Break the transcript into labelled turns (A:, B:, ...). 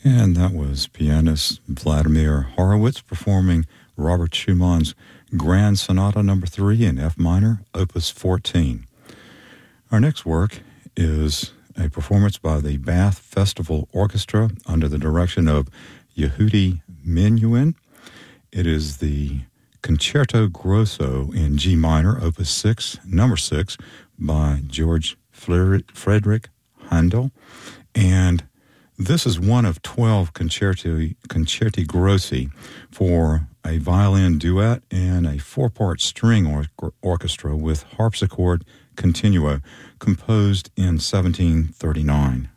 A: And that was pianist Vladimir Horowitz performing Robert Schumann's Grand Sonata No. 3 in F minor, Opus 14. Our next work is a performance by the Bath Festival Orchestra under the direction of Yehudi Menuhin. It is the Concerto Grosso in G minor, Opus 6, No. 6, by George Friedrich Handel. And this is one of 12 concerti grossi for a violin duet and a four-part string orchestra with harpsichord continuo, composed in 1739.